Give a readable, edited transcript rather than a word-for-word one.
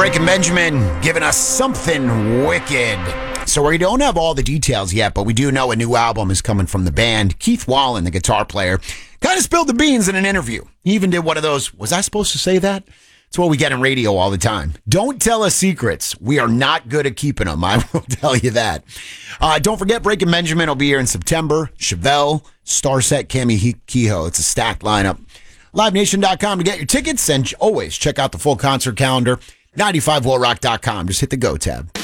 Breaking Benjamin giving us something wicked. So we don't have all the details yet, but we do know a new album is coming from the band. Keith Wallen, the guitar player, kind of spilled the beans in an interview. He even did one of those, was I supposed to say that? It's what we get in radio all the time. Don't tell us secrets. We are not good at keeping them. I will tell you that. Don't forget, Breaking Benjamin will be here in September. Chevelle, Starset, Cami Kehoe. It's a stacked lineup. LiveNation.com to get your tickets, and always check out the full concert calendar. 95WillRock.com. Just hit the Go tab.